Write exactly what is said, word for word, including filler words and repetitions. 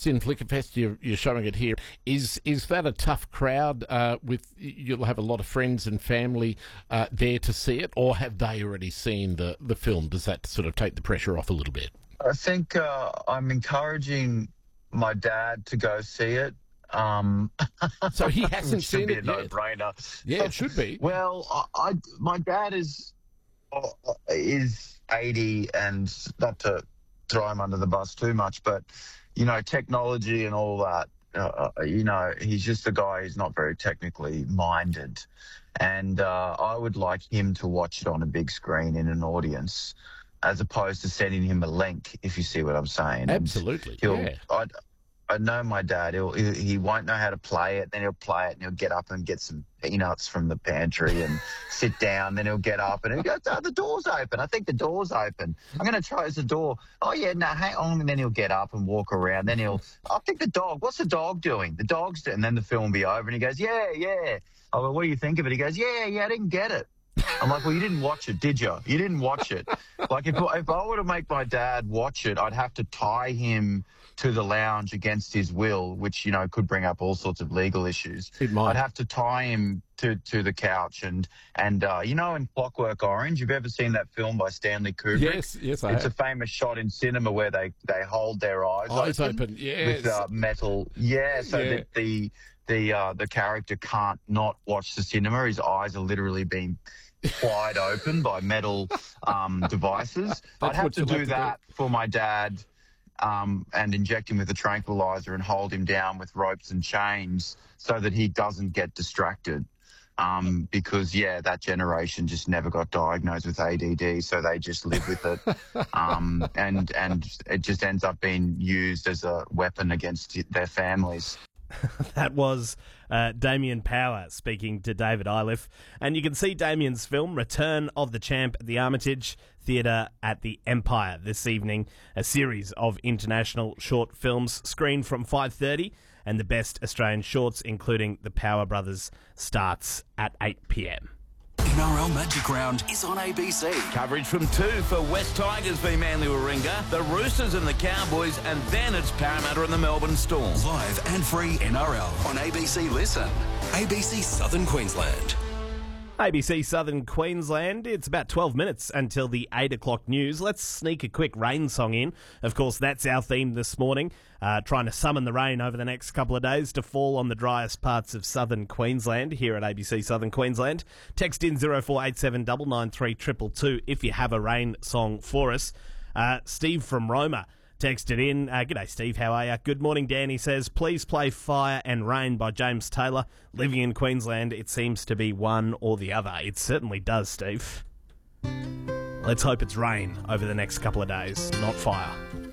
Austin Flickerfest, you're, you're showing it here. Is is that a tough crowd? Uh, with you'll have a lot of friends and family uh, there to see it, or have they already seen the, the film? Does that sort of take the pressure off a little bit? I think uh, I'm encouraging my dad to go see it. Um, so he hasn't seen seen be it a yet. No-brainer. Yeah, it should be. Well, I, I my dad is uh, is eighty, and not to throw him under the bus too much, but you know, technology and all that. Uh, you know, he's just a guy who's not very technically minded, and uh, I would like him to watch it on a big screen in an audience, as opposed to sending him a link, if you see what I'm saying. Absolutely, he'll, yeah. I, I know my dad, he'll, he, he won't know how to play it, then he'll play it and he'll get up and get some peanuts from the pantry and sit down, then he'll get up and he'll go, oh, the door's open. I think the door's open. I'm going to close the door. Oh, yeah, no, hang on. And then he'll get up and walk around. Then he'll, I think the dog, what's the dog doing? The dog's doing, and then the film will be over and he goes, yeah, yeah. I go, what do you think of it? He goes, yeah, yeah, I didn't get it. I'm like, well, you didn't watch it, did you? You didn't watch it. Like, if, if I were to make my dad watch it, I'd have to tie him to the lounge against his will, which, you know, could bring up all sorts of legal issues. It might. I'd have to tie him to, to the couch. And, and uh, you know, in Clockwork Orange, you've ever seen that film by Stanley Kubrick? Yes, yes, I It's have. a famous shot in cinema where they, they hold their eyes, Eyes open, open, yes. with uh, metal. Yeah, so Yeah. that the the uh, the character can't not watch the cinema. His eyes are literally being wide open by metal um, devices. I'd have what to you'll do have to that for my dad, um, and inject him with a tranquilizer and hold him down with ropes and chains so that he doesn't get distracted. Um, because, yeah, that generation just never got diagnosed with A D D, so they just live with it. um, and, and it just ends up being used as a weapon against their families. That was uh, Damien Power speaking to David Iliff. And you can see Damien's film, Return of the Champ, at the Armitage Theatre at the Empire this evening. A series of international short films screened from five thirty, and the best Australian shorts, including The Power Brothers, starts at eight p.m. N R L Magic Round is on A B C. Coverage from two for West Tigers v Manly Warringah, the Roosters and the Cowboys, and then it's Parramatta and the Melbourne Storm. Live and free N R L on A B C Listen. A B C Southern Queensland. A B C Southern Queensland. It's about twelve minutes until the eight o'clock news. Let's sneak a quick rain song in. Of course, that's our theme this morning, uh, trying to summon the rain over the next couple of days to fall on the driest parts of southern Queensland here at A B C Southern Queensland. Text in zero four eight seven nine nine three two two two if you have a rain song for us. Uh, Steve from Roma texted in. Uh, G'day, Steve. How are you? Good morning, Dan. He says, please play Fire and Rain by James Taylor. Living in Queensland, it seems to be one or the other. It certainly does, Steve. Let's hope it's rain over the next couple of days, not fire.